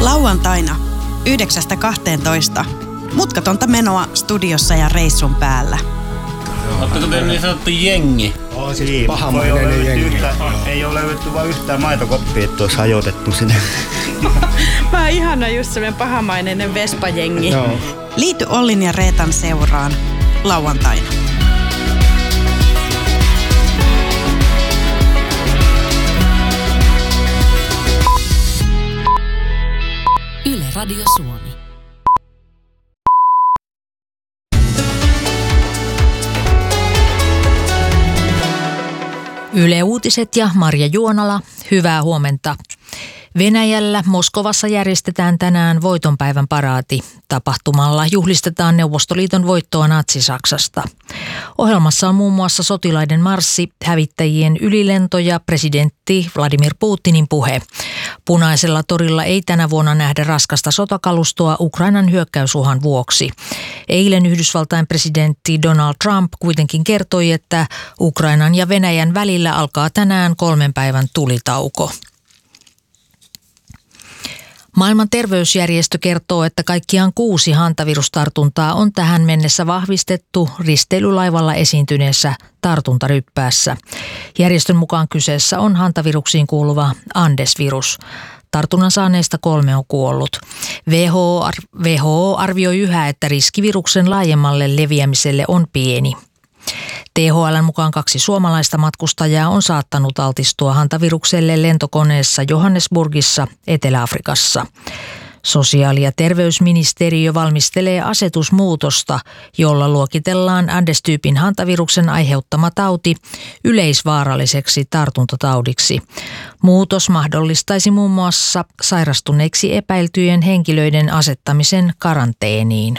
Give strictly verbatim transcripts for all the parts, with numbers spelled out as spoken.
Lauantaina yhdeksästä kahteentoista. Mutkatonta menoa studiossa ja reissun päällä. Oletteko te niin sanottu jengi? Oo, siis pahamainen jengi. Yhtä, ei ole löydetty vaan yhtään maitokoppia, että olisi hajotettu sinne. Mä oon ihana just semmoinen pahamainen vespajengi. Joo. Liity Ollin ja Reetan seuraan lauantaina. Yle Radio Suomi. Yle Uutiset ja Marja Juonala, hyvää huomenta. Venäjällä Moskovassa järjestetään tänään voitonpäivän paraati. Tapahtumalla juhlistetaan Neuvostoliiton voittoa Natsi-Saksasta. Ohjelmassa on muun muassa sotilaiden marssi, hävittäjien ylilento ja presidentti Vladimir Putinin puhe. Punaisella torilla ei tänä vuonna nähdä raskasta sotakalustoa Ukrainan hyökkäysuhan vuoksi. Eilen Yhdysvaltain presidentti Donald Trump kuitenkin kertoi, että Ukrainan ja Venäjän välillä alkaa tänään kolmen päivän tulitauko. Maailman terveysjärjestö kertoo, että kaikkiaan kuusi hantavirustartuntaa on tähän mennessä vahvistettu risteilylaivalla esiintyneessä tartuntaryppäässä. Järjestön mukaan kyseessä on hantaviruksiin kuuluva Andes-virus. Tartunnan saaneista kolme on kuollut. W H O arvioi yhä, että riski viruksen laajemmalle leviämiselle on pieni. T H L:n mukaan kaksi suomalaista matkustajaa on saattanut altistua hantavirukselle lentokoneessa Johannesburgissa, Etelä-Afrikassa. Sosiaali- ja terveysministeriö valmistelee asetusmuutosta, jolla luokitellaan Andes-tyypin hantaviruksen aiheuttama tauti yleisvaaralliseksi tartuntataudiksi. Muutos mahdollistaisi muun muassa sairastuneeksi epäiltyjen henkilöiden asettamisen karanteeniin.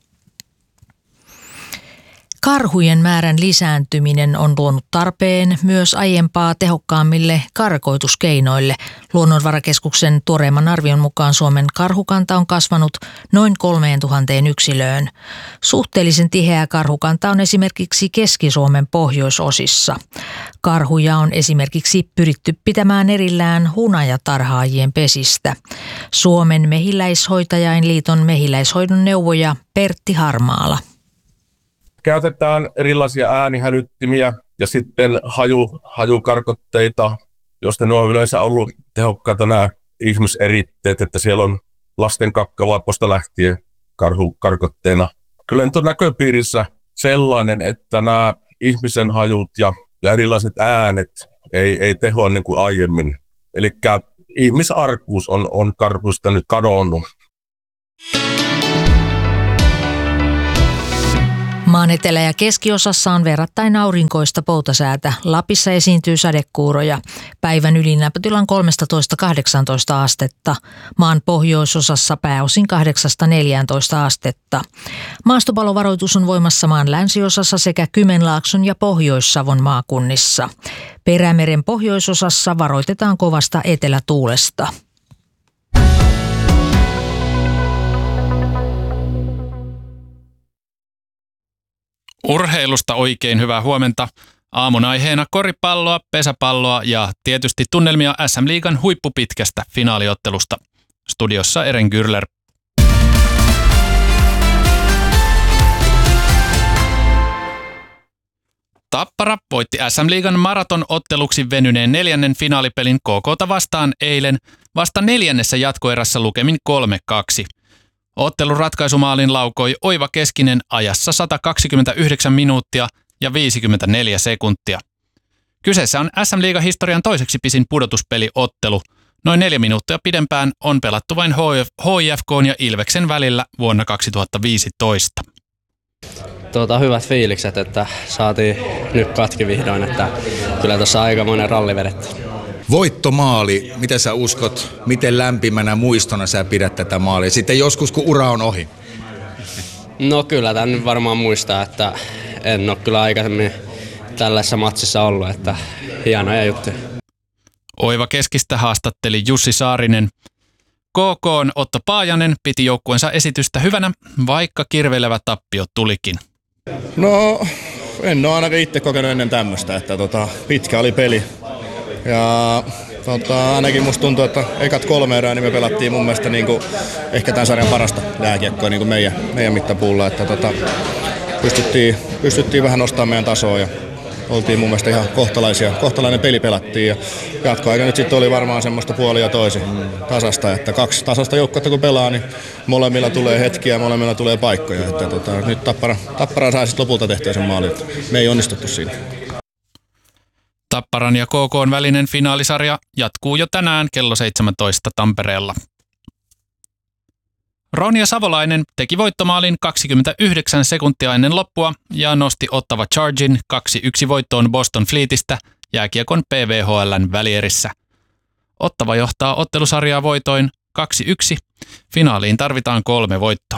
Karhujen määrän lisääntyminen on luonut tarpeen myös aiempaa tehokkaammille karkoituskeinoille. Luonnonvarakeskuksen tuoreimman arvion mukaan Suomen karhukanta on kasvanut noin kolmeen tuhanteen yksilöön. Suhteellisen tiheä karhukanta on esimerkiksi Keski-Suomen pohjoisosissa. Karhuja on esimerkiksi pyritty pitämään erillään hunajatarhaajien pesistä. Suomen mehiläishoitajainliiton mehiläishoidon neuvoja Pertti Harmaala. Käytetään erilaisia äänihälyttimiä ja sitten haju, hajukarkotteita, joista ne on yleensä ollut tehokkaita nämä ihmiseritteet, että siellä on lasten kakkavaipposta lähtien karhukarkotteena. Kyllä nyt on näköpiirissä sellainen, että nämä ihmisen hajut ja, ja erilaiset äänet ei, ei tehoa niin kuin aiemmin. Eli ihmisarkuus on, on karhuista nyt kadonnut. Maan etelä- ja keskiosassa on verrattain aurinkoista poutasäätä. Lapissa esiintyy sadekuuroja. Päivän ylilämpötila on kolmetoista kahdeksantoista astetta. Maan pohjoisosassa pääosin kahdeksasta neljääntoista astetta. Maastopalovaroitus on voimassa maan länsiosassa sekä Kymenlaakson ja Pohjois-Savon maakunnissa. Perämeren pohjoisosassa varoitetaan kovasta etelätuulesta. Urheilusta oikein hyvää huomenta. Aamun aiheena koripalloa, pesäpalloa ja tietysti tunnelmia S M-liigan huippupitkästä finaaliottelusta. Studiossa Eren Gürler. Tappara voitti S M-liigan maratonotteluksi venyneen neljännen finaalipelin K K:ta vastaan eilen vasta neljännessä jatkoerässä lukemin kolme kaksi. Ottelun ratkaisumaalin laukoi Oiva Keskinen ajassa sata kaksikymmentäyhdeksän minuuttia ja viisikymmentäneljä sekuntia. Kyseessä on S M-liigan historian toiseksi pisin pudotuspeliottelu. Noin neljä minuuttia pidempään on pelattu vain H I F K:n ja Ilveksen välillä vuonna kaksituhattaviisitoista. Tuota, hyvät fiilikset, että saatiin nyt katki vihdoin, että kyllä tuossa aikamoinen ralli vedetty. Voittomaali, mitä sä uskot, miten lämpimänä muistona sä pidät tätä maalia? Sitten joskus, kun ura on ohi. No kyllä, tämän nyt varmaan muistaa, että en ole kyllä aikaisemmin tällaisessa matsissa ollut, että hienoja juttuja. Oiva Keskistä haastatteli Jussi Saarinen. K K:n Otto Paajanen piti joukkueensa esitystä hyvänä, vaikka kirveilevä tappio tulikin. No, en ole ainakaan itse kokenut ennen tämmöistä, että tota, pitkä oli peli. Ja Tota, ainakin musta tuntuu, että ekat kolme erää niin me pelattiin mun mielestä niin kuin ehkä tämän sarjan parasta jääkiekkoa niin kuin meidän, meidän mittapuulla. Että tota, pystyttiin, pystyttiin vähän nostamaan meidän tasoa ja oltiin mun mielestä ihan kohtalaisia. Kohtalainen peli pelattiin ja jatkoaika nyt sitten oli varmaan semmoista puoli ja toisin tasasta. Että kaksi tasasta joukkuetta kun pelaa, niin molemmilla tulee hetkiä ja molemmilla tulee paikkoja. Että tota, nyt Tappara, Tappara sai sitten lopulta tehtyä sen maalin. Me ei onnistuttu siinä. Tapparan ja K K:n välinen finaalisarja jatkuu jo tänään kello seitsemäntoista Tampereella. Ronja Savolainen teki voittomaalin kaksikymmentäyhdeksän sekuntia ennen loppua ja nosti Ottawa Chargin kaksi yksi voittoon Boston Fleetistä jääkiekon P V H L:n välierissä. Ottawa johtaa ottelusarjaa voitoin kaksi yksi. Finaaliin tarvitaan kolme voittoa.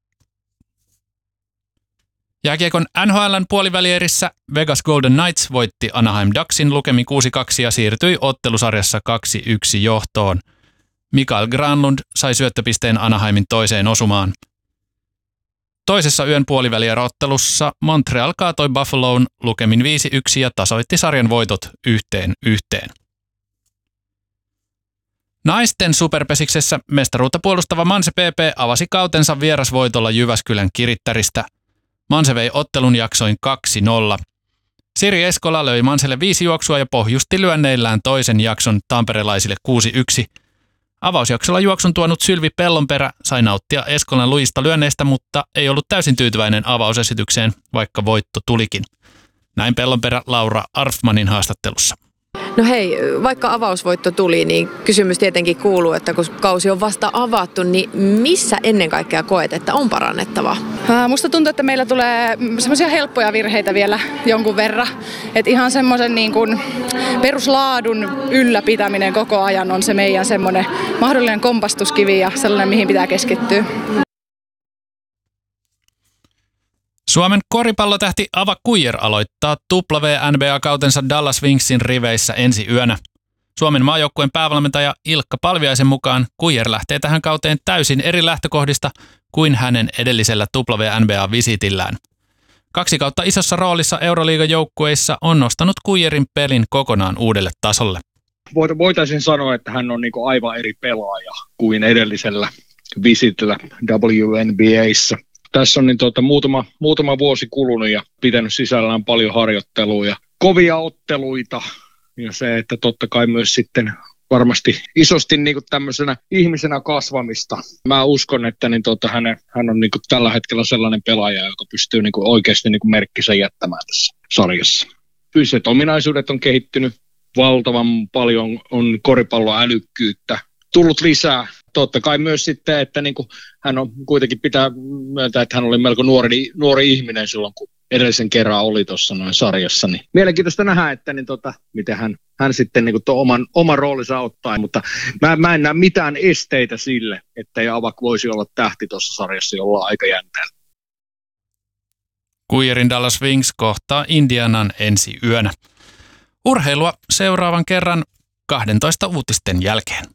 Jääkiekon N H L:n puolivälierissä Vegas Golden Knights voitti Anaheim Ducksin lukemin kuusi kaksi ja siirtyi ottelusarjassa kaksi yksi johtoon. Mikael Granlund sai syöttöpisteen Anaheimin toiseen osumaan. Toisessa yön puolivälierottelussa Montreal kaatoi Buffaloon lukemin viisi yksi ja tasoitti sarjan voitot yhteen yhteen. Naisten superpesiksessä mestaruutta puolustava Manse P P avasi kautensa vierasvoitolla Jyväskylän Kirittäristä. Manse vei ottelun jaksoin kaksi nolla. Siri Eskola löi Manselle viisi juoksua ja pohjusti lyönneillään toisen jakson tamperelaisille kuusi yksi. Avausjaksolla juoksun tuonut Sylvi Pellonperä sai nauttia Eskolan lujista lyönneistä, mutta ei ollut täysin tyytyväinen avausesitykseen, vaikka voitto tulikin. Näin Pellonperä Laura Arfmanin haastattelussa. No hei, vaikka avausvoitto tuli, niin kysymys tietenkin kuuluu, että kun kausi on vasta avattu, niin missä ennen kaikkea koet, että on parannettavaa? Musta tuntuu, että meillä tulee semmoisia helppoja virheitä vielä jonkun verran. Että ihan semmoisen niin kuin peruslaadun ylläpitäminen koko ajan on se meidän semmoinen mahdollinen kompastuskivi ja sellainen, mihin pitää keskittyä. Suomen koripallotähti Ava Kuijer aloittaa W N B A-kautensa Dallas Wingsin riveissä ensi yönä. Suomen maajoukkueen päävalmentaja Ilkka Palviaisen mukaan Kuijer lähtee tähän kauteen täysin eri lähtökohdista kuin hänen edellisellä W N B A-visitillään. Kaksi kautta isossa roolissa Euroliigan joukkueissa on nostanut Kuijerin pelin kokonaan uudelle tasolle. Voitaisiin sanoa, että hän on niin kuin aivan eri pelaaja kuin edellisellä visitillä W N B A:ssa. Tässä on niin tuota, muutama, muutama vuosi kulunut ja pitänyt sisällään paljon harjoitteluja, kovia otteluita ja se, että totta kai myös sitten varmasti isosti niin kuin tämmöisenä ihmisenä kasvamista. Mä uskon, että niin tuota, hän, hän on niin kuin tällä hetkellä sellainen pelaaja, joka pystyy niin kuin oikeasti niin kuin merkkisä jättämään tässä sarjassa. Fyysiset ominaisuudet on kehittynyt valtavan paljon, on koripalloälykkyyttä tullut lisää. Totta kai myös sitten, että niin kuin hän on kuitenkin pitää myöntää, että hän oli melko nuori, nuori ihminen silloin, kun edellisen kerran oli tuossa noin sarjassa. Niin mielenkiintoista nähdä, että niin tota, miten hän, hän sitten niin kuin tuon oman, oman roolinsa ottaa, mutta mä, mä en näe mitään esteitä sille, että Avak voisi olla tähti tuossa sarjassa jollain aikajänteellä. Kuijerin Dallas Wings kohtaa Indianan ensi yönä. Urheilua seuraavan kerran kahdentoista uutisten jälkeen.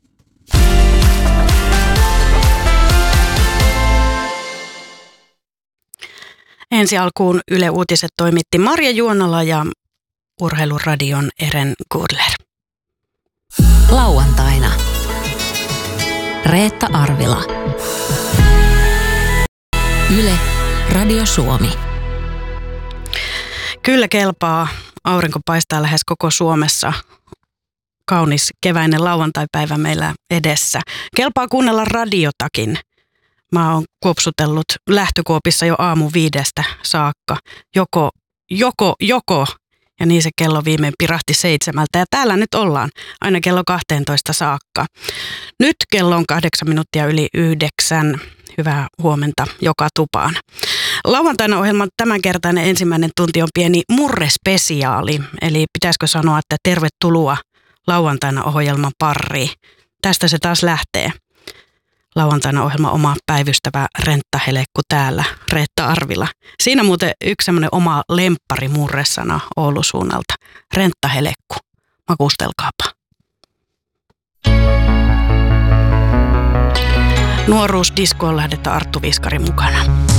Ensi alkuun Yle Uutiset toimitti Marja Juonala ja Urheiluradion Eren Gurler. Lauantaina Reetta Arvila. Yle Radio Suomi. Kyllä kelpaa. Aurinko paistaa lähes koko Suomessa. Kaunis keväinen lauantaipäivä meillä edessä. Kelpaa kuunnella radiotakin. Mä oon kuopsutellut lähtökuopissa jo aamu viidestä saakka. Joko, joko, joko. Ja niin se kello viimein pirahti seitsemältä. Ja täällä nyt ollaan aina kello kahteentoista saakka. Nyt kello on kahdeksan minuuttia yli yhdeksän. Hyvää huomenta joka tupaan. Lauantaina ohjelman tämänkertainen ensimmäinen tunti on pieni murrespesiaali. Eli pitäisikö sanoa, että tervetuloa lauantaina ohjelman pariin. Tästä se taas lähtee. Lauantaina ohjelma oma päivystävä renttahelekku täällä, Reetta Arvila. Siinä muuten yksi semmoinen oma lemppari murresana Oulun suunnalta. Renttahelekku. Makustelkaapa. Nuoruusdiskoon lähdetään Arttu Viskarin mukana.